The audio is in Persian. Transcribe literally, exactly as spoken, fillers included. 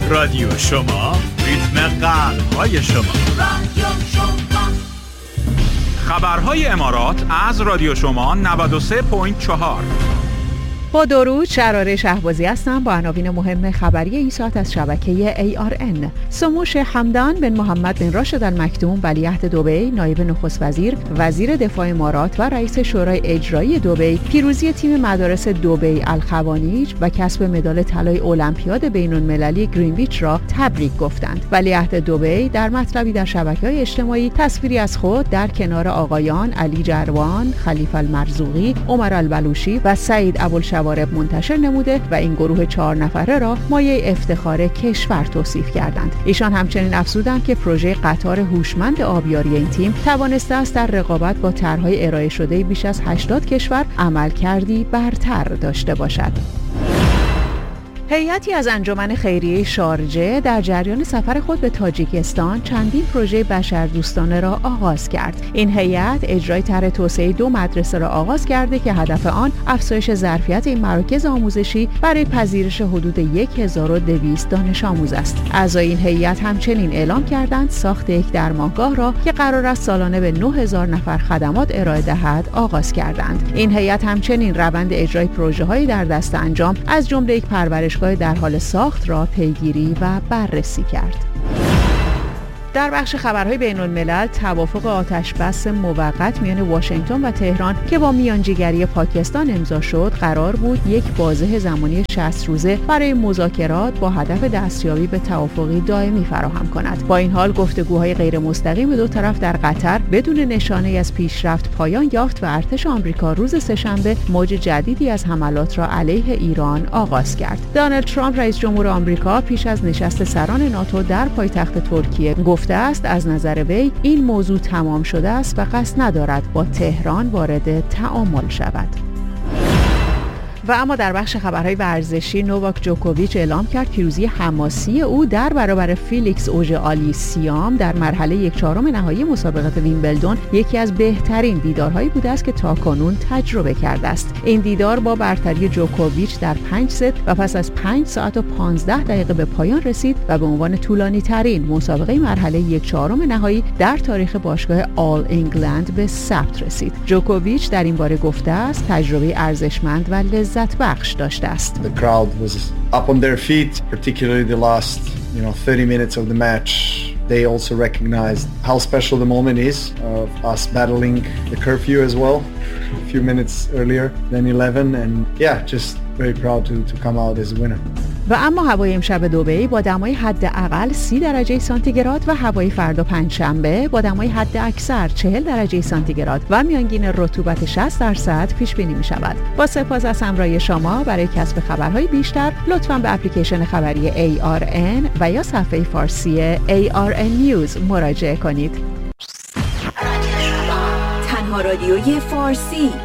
رادیو شما، ریتم قلب‌های شما. رادیو شما. خبرهای امارات از رادیو شما نود و سه ممیز چهار. با درود، شراره شهبازی هستم با عناوین مهم خبری این ساعت از شبکه ای آر ان. سموش حمدان بن محمد بن راشد المکتوم ولیعهد دبی، نایب نخست وزیر، وزیر دفاع امارات و رئیس شورای اجرایی دبی، پیروزی تیم مدارس دبی الخوانیج و کسب مدال طلای المپیاد بین‌المللی گرینویچ را تبریک گفتند. ولیعهد دبی در مطلبی در شبکه‌های اجتماعی تصویری از خود در کنار آقایان علی جروان، خلیفه المرزوقی، عمر البلوشی و سعید ابوالشوارب منتشر نموده و این گروه چهار نفره را مایه افتخار کشور توصیف کردند. ایشان همچنین افزودند که پروژه قطار هوشمند آبیاری این تیم توانسته است در رقابت با طرح‌های ارائه شده بیش از هشتاد کشور عملکردی برتر داشته باشد. هیئتی از انجمن خیریه شارجه در جریان سفر خود به تاجیکستان چندین پروژه بشردوستانه را آغاز کرد. این هیئت اجرای طرح توسعه دو مدرسه را آغاز کرده که هدف آن افزایش ظرفیت این مراکز آموزشی برای پذیرش حدود هزار و دویست دانش آموز است. اعضای این هیئت همچنین اعلام کردند ساخت یک درمانگاه را که قرار است سالانه به نه هزار نفر خدمات ارائه دهد آغاز کردند. این هیئت همچنین روند اجرای پروژه‌های در دست انجام از جمله یک پرورش در حال ساخت را پیگیری و بررسی کرد. در بخش خبرهای بین الملل، توافق آتش بس موقت میان واشنگتن و تهران که با میانجیگری پاکستان امضا شد قرار بود یک بازه زمانی شصت روزه برای مذاکرات با هدف دستیابی به توافقی دائمی فراهم کند. با این حال گفتگوهای غیر مستقیم دو طرف در قطر بدون نشانه از پیشرفت پایان یافت و ارتش آمریکا روز سه‌شنبه موج جدیدی از حملات را علیه ایران آغاز کرد. دونالد ترامپ رئیس جمهور آمریکا پیش از نشست سران ناتو در پایتخت ترکیه گفته است از نظر وی این موضوع تمام شده است و قصد ندارد با تهران وارد تعامل شود. و اما در بخش خبرهای ورزشی، نوواک جوکوویچ اعلام کرد پیروزی حماسی او در برابر فیلیکس اوژه آلیسیام در مرحله یک چهارم نهایی مسابقات ویمبلدون یکی از بهترین دیدارهایی بوده است که تاکنون تجربه کرده است. این دیدار با برتری جوکوویچ در پنج ست و پس از پنج ساعت و پانزده دقیقه به پایان رسید و به عنوان طولانی ترین مسابقه مرحله یک چهارم نهایی در تاریخ باشگاه آل انگلند به ثبت رسید. جوکوویچ در این باره گفته است تجربه ارزشمند و لذت بخش داشته است. The crowd was up on their feet, particularly the last, you know, thirty minutes of the match. They also recognized how special the moment is of us battling the curfew as well a few minutes earlier than eleven, and yeah, just very proud to to come out as a winner. و اما هوای امشب دبی با دمای حداقل سی درجه سانتیگراد و هوای فردا پنجشنبه با دمای حد اکثر چهل درجه سانتیگراد و میانگین رطوبت شصت درصد پیش بینی می شود. با سپاس از همراهی شما. برای کسب خبرهای بیشتر لطفاً به اپلیکیشن خبری ای آر ان و یا صفحه فارسی ای آر ان نیوز مراجعه کنید. تنها رادیوی فارسی